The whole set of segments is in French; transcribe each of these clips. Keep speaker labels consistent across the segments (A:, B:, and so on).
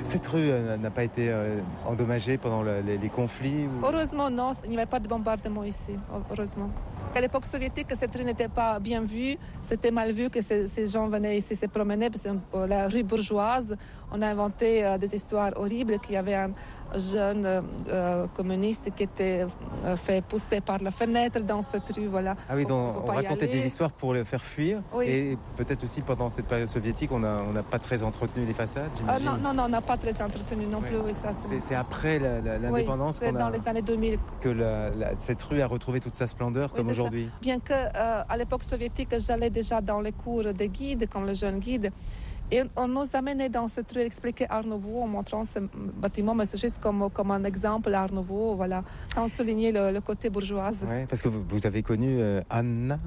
A: Cette rue n'a pas été endommagée pendant les conflits ou...
B: Heureusement, non, il n'y avait pas de bombardement ici, heureusement. À l'époque soviétique, cette rue n'était pas bien vue. C'était mal vu que ces gens venaient ici se promener. Parce que la rue bourgeoise, on a inventé des histoires horribles, qu'il y avait un jeune communiste qui était fait pousser par la fenêtre dans cette rue. Voilà.
A: Ah oui, donc on racontait des histoires pour les faire fuir. Oui. Et peut-être aussi pendant cette période soviétique, on n'a pas très entretenu les façades, j'imagine.
B: Non, on n'a pas très entretenu non plus. Oui, ça,
A: c'est après l'indépendance
B: c'est dans les années 2000
A: que cette rue a retrouvé toute sa splendeur comme aujourd'hui.
B: Bien qu'à l'époque soviétique, j'allais déjà dans les cours de guide, comme le jeune guide. Et on nous amenait dans cette rue expliquer Art Nouveau en montrant ce bâtiment, mais c'est juste comme un exemple Art Nouveau, voilà, sans souligner le côté bourgeoise.
A: Oui, parce que vous avez connu Anna.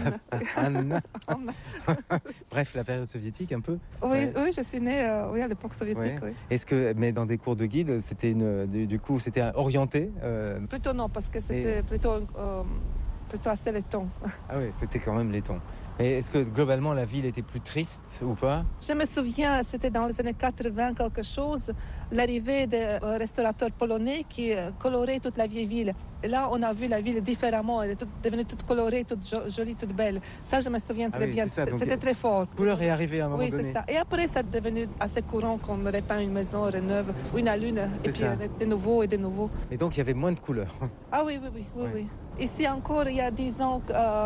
A: Bref, la période soviétique un peu.
B: Oui, je suis née à l'époque soviétique. Oui.
A: Est-ce que, mais dans des cours de guide, c'était du coup, c'était orienté
B: Plutôt non, parce que c'était plutôt assez laiton.
A: Ah oui, c'était quand même laiton. Et est-ce que globalement la ville était plus triste ou pas?
B: Je me souviens, c'était dans les années 80 quelque chose, l'arrivée des restaurateurs polonais qui coloraient toute la vieille ville. Et là, on a vu la ville différemment, elle est devenue toute colorée, toute jolie, toute belle. Ça, je me souviens très bien, c'était très fort.
A: La couleur est arrivée à un moment donné.
B: Oui, c'est ça. Et après, ça est devenu assez courant qu'on repeint une maison, rénove, une à l'une, et puis de nouveau et de nouveau.
A: Et donc, il y avait moins de couleurs.
B: Ah oui. Ici encore, il y a 10 ans,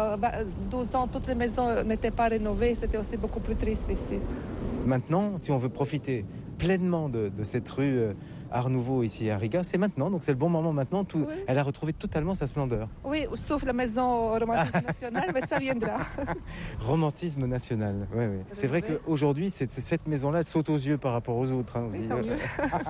B: 12 ans, toutes les maisons n'étaient pas rénovées. C'était aussi beaucoup plus triste ici.
A: Maintenant, si on veut profiter pleinement de cette rue Art Nouveau ici à Riga, c'est maintenant. Donc c'est le bon moment maintenant. Elle a retrouvé totalement sa splendeur.
B: Oui, sauf la maison Romantisme National, mais ça viendra.
A: Romantisme National, oui. C'est vrai qu'aujourd'hui, cette maison-là saute aux yeux par rapport aux autres. Hein,
B: oui, tant mieux.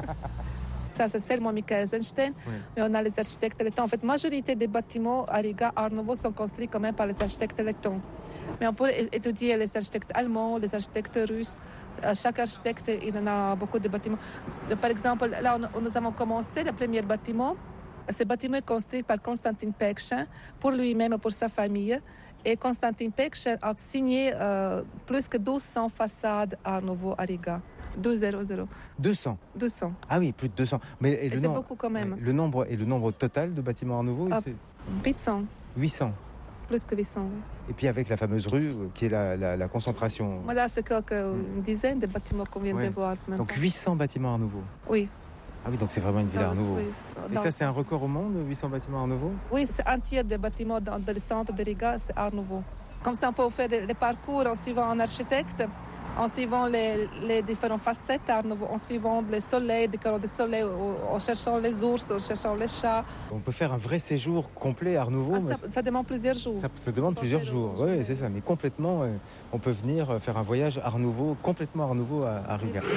B: Ça, c'est seulement Michael Eisenstein, mais on a les architectes lettons. En fait, la majorité des bâtiments à Riga, Art Nouveau, sont construits quand même par les architectes lettons. Mais on peut étudier les architectes allemands, les architectes russes. Chaque architecte, il en a beaucoup de bâtiments. Par exemple, là, nous avons commencé le premier bâtiment. Ce bâtiment est construit par Konstantin Pekchin pour lui-même et pour sa famille. Et Konstantin Pekchin a signé plus que 1200 façades Art Nouveau à Riga. 200. 200.
A: Ah oui, plus de 200. Mais
B: c'est beaucoup quand même.
A: Le nombre total de bâtiments Art Nouveau, c'est
B: 800.
A: 800.
B: Plus que 800, oui.
A: Et puis avec la fameuse rue qui est la concentration.
B: Voilà, c'est une dizaine de bâtiments qu'on vient de voir.
A: Donc 800 bâtiments Art Nouveau.
B: Oui.
A: Ah oui, donc c'est vraiment une ville Art Nouveau.
B: Oui,
A: et ça, c'est un record au monde, 800 bâtiments Art Nouveau?
B: Oui, c'est un tiers des bâtiments dans le centre de Riga, c'est Art Nouveau. Comme ça, on peut faire des parcours en suivant un architecte, en suivant les différentes facettes Art Nouveau, en suivant les soleils, des décors de soleil, en cherchant les ours, en cherchant les chats.
A: On peut faire un vrai séjour complet Art Nouveau.
B: Ça demande plusieurs jours.
A: Ça demande plusieurs jours, oui, c'est ça. Mais complètement, on peut venir faire un voyage Art Nouveau, complètement Art Nouveau à Riga.